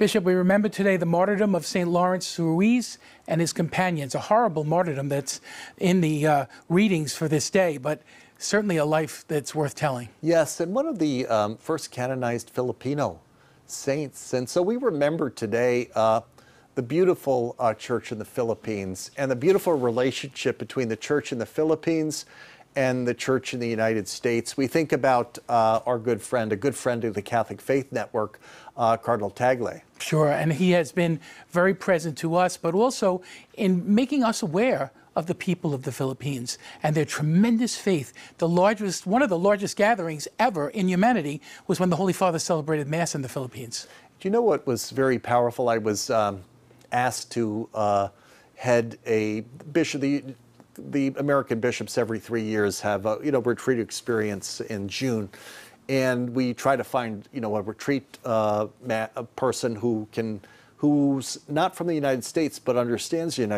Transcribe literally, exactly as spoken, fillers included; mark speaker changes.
Speaker 1: Bishop, we remember today the martyrdom of Saint Lawrence Ruiz and his companions, a horrible martyrdom that's in the uh, readings for this day, but certainly a life that's worth telling.
Speaker 2: Yes, and one of the um, first canonized Filipino saints. And so we remember today uh, the beautiful uh, church in the Philippines and the beautiful relationship between the church in the Philippines and the church in the United States. We think about uh, our good friend, a good friend of the Catholic Faith Network, uh, Cardinal Tagle.
Speaker 1: Sure, and he has been very present to us, but also in making us aware of the people of the Philippines and their tremendous faith. The largest, one of the largest gatherings ever in humanity was when the Holy Father celebrated Mass in the Philippines.
Speaker 2: Do you know what was very powerful? I was um, asked to uh, head a bishop. The, the American bishops every three years have a you know retreat experience in June, and we try to find you know a retreat uh, a person who can who's not from the United States but understands the United